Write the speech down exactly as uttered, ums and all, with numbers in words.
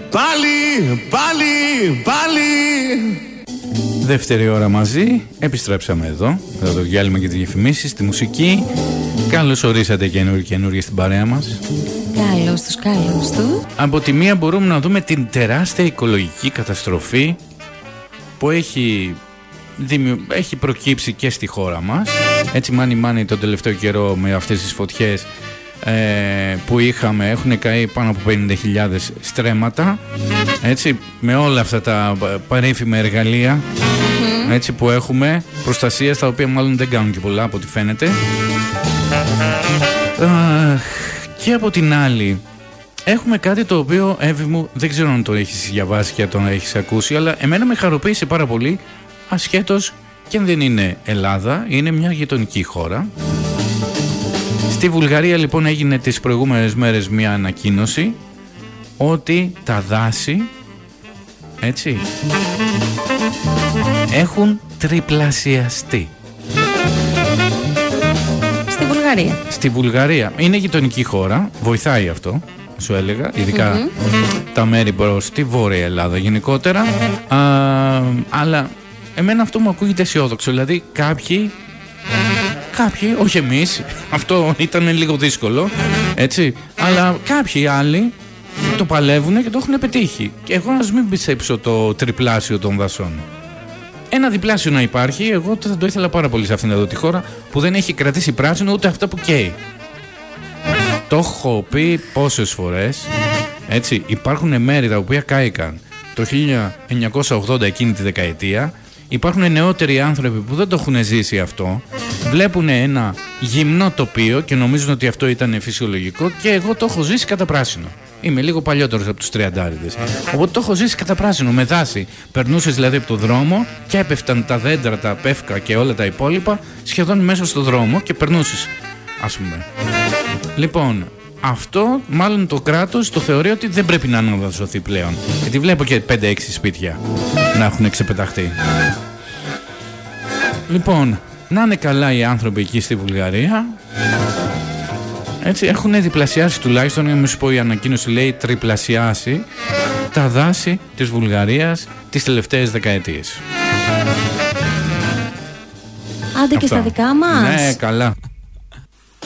πάλι, πάλι, πάλι. Δεύτερη ώρα μαζί, επιστρέψαμε εδώ, εδώ το διάλειμμα και τις διαφημίσεις, τη μουσική. Καλώς ορίσατε καινούργοι καινούργοι στην παρέα μας. Καλώς τους, καλώς τους. Από τη μία μπορούμε να δούμε την τεράστια οικολογική καταστροφή που έχει, δημιου... έχει προκύψει και στη χώρα μας. Έτσι μάνι μάνι τον τελευταίο καιρό με αυτές τις φωτιές ε, που είχαμε, έχουν καεί πάνω από πενήντα χιλιάδες στρέμματα, έτσι, με όλα αυτά τα παρέφημα εργαλεία, mm-hmm. έτσι, που έχουμε προστασίας, τα οποία μάλλον δεν κάνουν και πολλά από ό,τι φαίνεται. uh, και από την άλλη έχουμε κάτι το οποίο, Εύη μου, δεν ξέρω αν το έχεις διαβάσει και αν το έχεις ακούσει, αλλά εμένα με χαροποίησε πάρα πολύ, ασχέτως και αν δεν είναι Ελλάδα, είναι μια γειτονική χώρα. Στη Βουλγαρία λοιπόν έγινε τις προηγούμενες μέρες μια ανακοίνωση ότι τα δάση, έτσι, έχουν τριπλασιαστεί. Στη Βουλγαρία. Στη Βουλγαρία. Είναι γειτονική χώρα, βοηθάει αυτό, σου έλεγα, ειδικά mm-hmm. τα μέρη προς τη Βόρεια Ελλάδα γενικότερα. Α, αλλά εμένα αυτό μου ακούγεται αισιόδοξο, δηλαδή κάποιοι Κάποιοι, όχι εμείς, αυτό ήταν λίγο δύσκολο, έτσι, αλλά κάποιοι άλλοι το παλεύουν και το έχουν πετύχει. Και εγώ να μην πιστέψω το τριπλάσιο των δασών. Ένα διπλάσιο να υπάρχει, εγώ θα το ήθελα πάρα πολύ σε αυτήν εδώ τη χώρα που δεν έχει κρατήσει πράσινο ούτε αυτά που καίει. Το έχω πει πόσες φορές, έτσι, υπάρχουν μέρη τα οποία κάηκαν το χίλια εννιακόσια ογδόντα, εκείνη τη δεκαετία. Υπάρχουν νεότεροι άνθρωποι που δεν το έχουν ζήσει αυτό, βλέπουν ένα γυμνό τοπίο και νομίζουν ότι αυτό ήταν φυσιολογικό, και εγώ το έχω ζήσει κατά πράσινο. Είμαι λίγο παλιότερος από τους τριαντάριδες. Οπότε το έχω ζήσει κατά πράσινο, με δάση. Περνούσες δηλαδή από το δρόμο και έπεφταν τα δέντρα, τα πεύκα και όλα τα υπόλοιπα σχεδόν μέσα στο δρόμο και περνούσες, ας πούμε. Λοιπόν, αυτό μάλλον το κράτος το θεωρεί ότι δεν πρέπει να αναδασωθεί πλέον. Γιατί βλέπω και πέντε έξι σπίτια να έχουν ξεπεταχτεί. Λοιπόν, να είναι καλά οι άνθρωποι εκεί στη Βουλγαρία. Έτσι, έχουν διπλασιάσει, τουλάχιστον, για να μην σου πω η ανακοίνωση λέει τριπλασιάσει, τα δάση της Βουλγαρίας τις τελευταίες δεκαετίες. Άντε και στα δικά μας. Ναι, καλά.